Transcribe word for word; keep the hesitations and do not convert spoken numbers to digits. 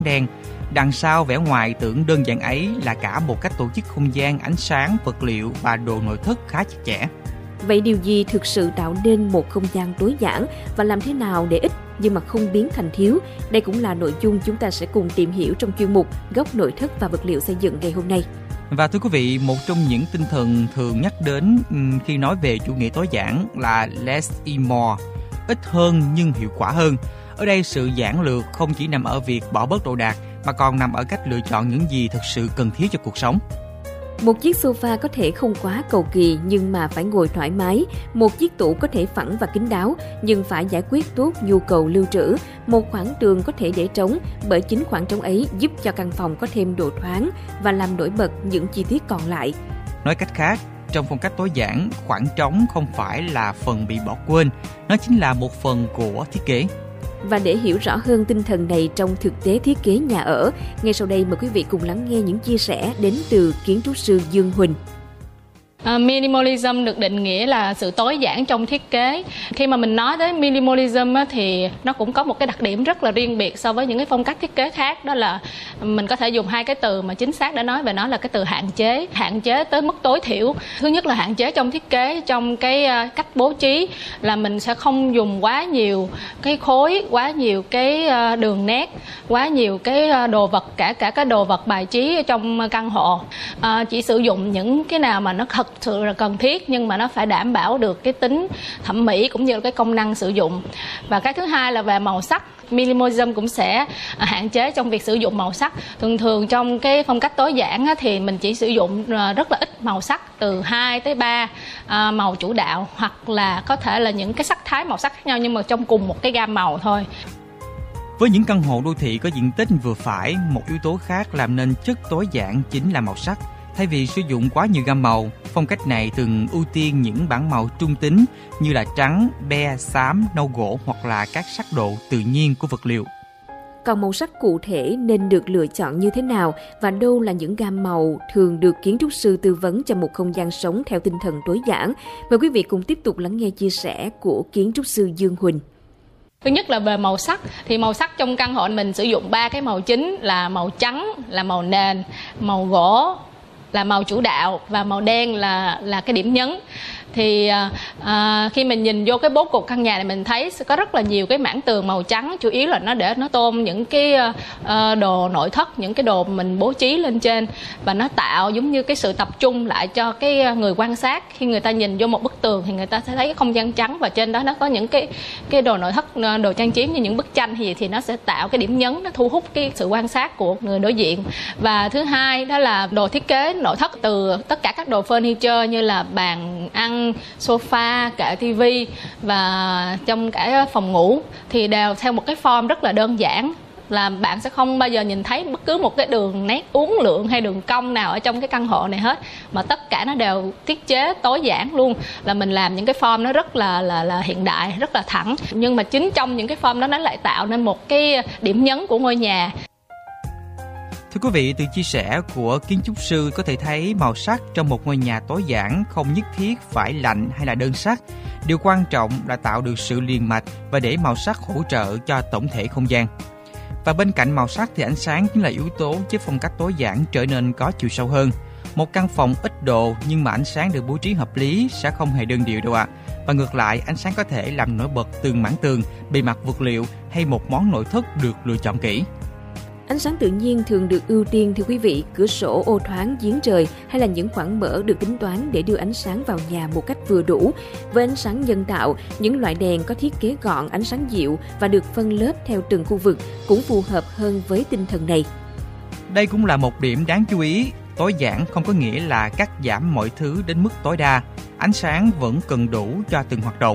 đen. Đằng sau vẻ ngoài tưởng đơn giản ấy là cả một cách tổ chức không gian, ánh sáng, vật liệu và đồ nội thất khá chặt chẽ. Vậy điều gì thực sự tạo nên một không gian tối giản và làm thế nào để ít nhưng mà không biến thành thiếu? Đây cũng là nội dung chúng ta sẽ cùng tìm hiểu trong chuyên mục Góc nội thất và vật liệu xây dựng ngày hôm nay. Và thưa quý vị, một trong những tinh thần thường nhắc đến khi nói về chủ nghĩa tối giản là less is more, ít hơn nhưng hiệu quả hơn. Ở đây sự giản lược không chỉ nằm ở việc bỏ bớt đồ đạc mà còn nằm ở cách lựa chọn những gì thực sự cần thiết cho cuộc sống. Một chiếc sofa có thể không quá cầu kỳ nhưng mà phải ngồi thoải mái. Một chiếc tủ có thể phẳng và kín đáo nhưng phải giải quyết tốt nhu cầu lưu trữ. Một khoảng tường có thể để trống bởi chính khoảng trống ấy giúp cho căn phòng có thêm độ thoáng và làm nổi bật những chi tiết còn lại. Nói cách khác, trong phong cách tối giản, khoảng trống không phải là phần bị bỏ quên, nó chính là một phần của thiết kế. Và để hiểu rõ hơn tinh thần này trong thực tế thiết kế nhà ở, ngay sau đây mời quý vị cùng lắng nghe những chia sẻ đến từ kiến trúc sư Dương Huỳnh. Uh, minimalism được định nghĩa là sự tối giản trong thiết kế. Khi mà mình nói tới minimalism á, thì nó cũng có một cái đặc điểm rất là riêng biệt so với những cái phong cách thiết kế khác, đó là mình có thể dùng hai cái từ mà chính xác để nói về nó là cái từ hạn chế. Hạn chế tới mức tối thiểu. Thứ nhất là hạn chế trong thiết kế, trong cái uh, cách bố trí là mình sẽ không dùng quá nhiều cái khối, quá nhiều cái uh, đường nét, quá nhiều cái uh, đồ vật, cả cả cái đồ vật bài trí trong căn hộ. Uh, chỉ sử dụng những cái nào mà nó thật sự là cần thiết nhưng mà nó phải đảm bảo được cái tính thẩm mỹ cũng như là cái công năng sử dụng. Và cái thứ hai là về màu sắc. Minimalism cũng sẽ hạn chế trong việc sử dụng màu sắc. Thường thường trong cái phong cách tối giản thì mình chỉ sử dụng rất là ít màu sắc, từ hai tới ba màu chủ đạo, hoặc là có thể là những cái sắc thái màu sắc khác nhau nhưng mà trong cùng một cái gam màu thôi. Với những căn hộ đô thị có diện tích vừa phải, một yếu tố khác làm nên chất tối giản chính là màu sắc. Thay vì sử dụng quá nhiều gam màu, phong cách này thường ưu tiên những bảng màu trung tính như là trắng, be, xám, nâu gỗ hoặc là các sắc độ tự nhiên của vật liệu. Còn màu sắc cụ thể nên được lựa chọn như thế nào và đâu là những gam màu thường được kiến trúc sư tư vấn cho một không gian sống theo tinh thần tối giản? Mời quý vị cùng tiếp tục lắng nghe chia sẻ của kiến trúc sư Dương Huỳnh. Thứ nhất là về màu sắc, thì màu sắc trong căn hộ mình sử dụng ba cái màu chính là màu trắng, là màu nền, màu gỗ là màu chủ đạo và màu đen là là cái điểm nhấn. Thì à, khi mình nhìn vô cái bố cục căn nhà này mình thấy có rất là nhiều cái mảng tường màu trắng, chủ yếu là nó để nó tôn những cái à, đồ nội thất, những cái đồ mình bố trí lên trên, và nó tạo giống như cái sự tập trung lại cho cái người quan sát. Khi người ta nhìn vô một bức tường thì người ta sẽ thấy cái không gian trắng và trên đó nó có những cái cái đồ nội thất, đồ trang trí như những bức tranh thì thì nó sẽ tạo cái điểm nhấn, nó thu hút cái sự quan sát của người đối diện. Và thứ hai đó là đồ thiết kế nội thất, từ tất cả các đồ furniture như là bàn ăn, sofa, kệ tivi và trong cả phòng ngủ thì đều theo một cái form rất là đơn giản, là bạn sẽ không bao giờ nhìn thấy bất cứ một cái đường nét uốn lượn hay đường cong nào ở trong cái căn hộ này hết, mà tất cả nó đều thiết chế tối giản luôn. Là mình làm những cái form nó rất là là là hiện đại, rất là thẳng, nhưng mà chính trong những cái form đó nó lại tạo nên một cái điểm nhấn của ngôi nhà. Thưa quý vị, từ chia sẻ của kiến trúc sư có thể thấy màu sắc trong một ngôi nhà tối giản không nhất thiết phải lạnh hay là đơn sắc. Điều quan trọng là tạo được sự liền mạch và để màu sắc hỗ trợ cho tổng thể không gian. Và bên cạnh màu sắc thì ánh sáng chính là yếu tố giúp phong cách tối giản trở nên có chiều sâu hơn. Một căn phòng ít đồ nhưng mà ánh sáng được bố trí hợp lý sẽ không hề đơn điệu đâu ạ. À. Và ngược lại, ánh sáng có thể làm nổi bật từng mảng tường, bề mặt vật liệu hay một món nội thất được lựa chọn kỹ. Ánh sáng tự nhiên thường được ưu tiên thưa quý vị, cửa sổ ô thoáng, giếng trời hay là những khoảng mở được tính toán để đưa ánh sáng vào nhà một cách vừa đủ. Với ánh sáng nhân tạo, những loại đèn có thiết kế gọn, ánh sáng dịu và được phân lớp theo từng khu vực cũng phù hợp hơn với tinh thần này. Đây cũng là một điểm đáng chú ý, tối giản không có nghĩa là cắt giảm mọi thứ đến mức tối đa. Ánh sáng vẫn cần đủ cho từng hoạt động.